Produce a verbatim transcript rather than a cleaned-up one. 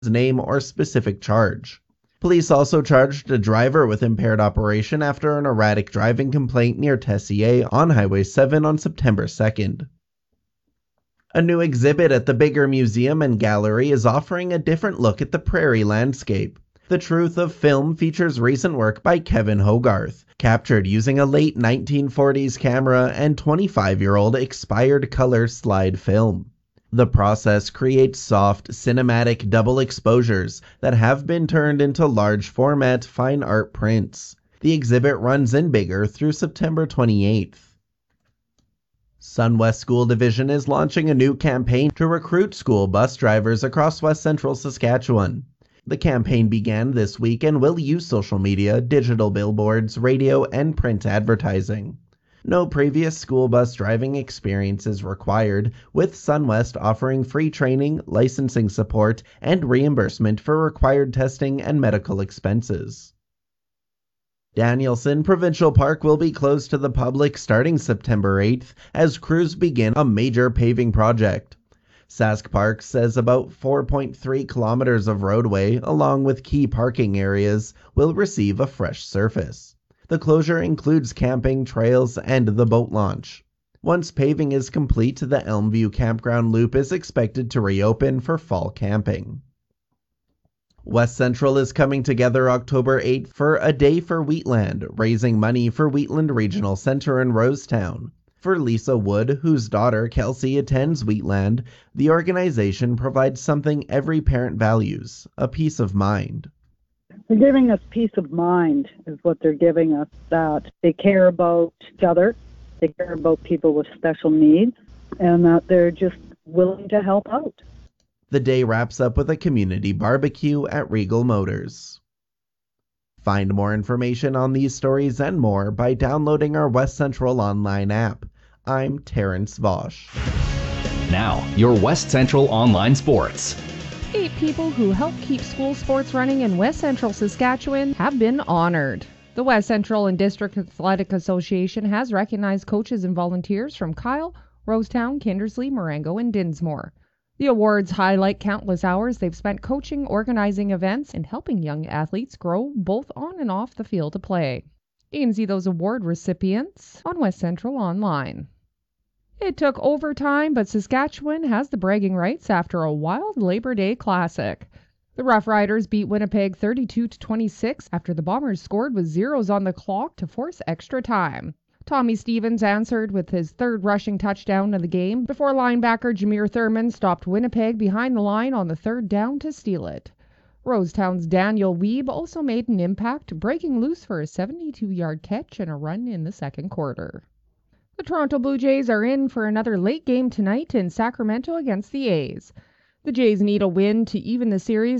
name or specific charge. Police also charged a driver with impaired operation after an erratic driving complaint near Tessier on Highway seven on September second. A new exhibit at the Bigger Museum and Gallery is offering a different look at the prairie landscape. The Truth of Film features recent work by Kevin Hogarth, captured using a late nineteen forties camera and twenty-five-year-old expired color slide film. The process creates soft, cinematic double exposures that have been turned into large format fine art prints. The exhibit runs in Bigger through September twenty-eighth. SunWest School Division is launching a new campaign to recruit school bus drivers across West Central Saskatchewan. The campaign began this week and will use social media, digital billboards, radio, and print advertising. No previous school bus driving experience is required, with SunWest offering free training, licensing support, and reimbursement for required testing and medical expenses. Danielson Provincial Park will be closed to the public starting September eighth as crews begin a major paving project. Sask Park says about four point three kilometers of roadway, along with key parking areas, will receive a fresh surface. The closure includes camping, trails, and the boat launch. Once paving is complete, the Elmview Campground Loop is expected to reopen for fall camping. West Central is coming together October eighth for A Day for Wheatland, raising money for Wheatland Regional Centre in Rosetown. For Lisa Wood, whose daughter Kelsey attends Wheatland, the organization provides something every parent values, a peace of mind. They're giving us peace of mind is what they're giving us, that they care about each other, they care about people with special needs, and that they're just willing to help out. The day wraps up with a community barbecue at Regal Motors. Find more information on these stories and more by downloading our West Central online app. I'm Terrence Vosch. Now, your West Central Online Sports. Eight people who help keep school sports running in West Central Saskatchewan have been honored. The West Central and District Athletic Association has recognized coaches and volunteers from Kyle, Rosetown, Kindersley, Marengo, and Dinsmore. The awards highlight countless hours they've spent coaching, organizing events, and helping young athletes grow both on and off the field of play. You can see those award recipients on West Central Online. It took overtime, but Saskatchewan has the bragging rights after a wild Labor Day classic. The Rough Riders beat Winnipeg thirty-two to twenty-six after the Bombers scored with zeros on the clock to force extra time. Tommy Stevens answered with his third rushing touchdown of the game before linebacker Jameer Thurman stopped Winnipeg behind the line on the third down to steal it. Rosetown's Daniel Wiebe also made an impact, breaking loose for a seventy-two-yard catch and a run in the second quarter. The Toronto Blue Jays are in for another late game tonight in Sacramento against the A's. The Jays need a win to even the series